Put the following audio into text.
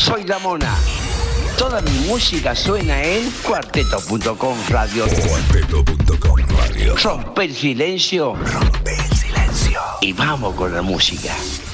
Soy La Mona. Toda mi música suena en cuarteto.com radio. Cuarteto.com radio. Rompe el silencio. Rompe el silencio. Y vamos con la música.